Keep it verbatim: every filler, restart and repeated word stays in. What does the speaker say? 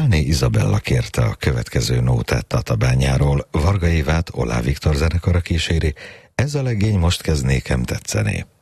Bálné Izabella kérte a következő nótát Tatabányáról, Varga Évát Oláh Viktor zenekara kíséri, ez a legény most kezd nékem tetszeni.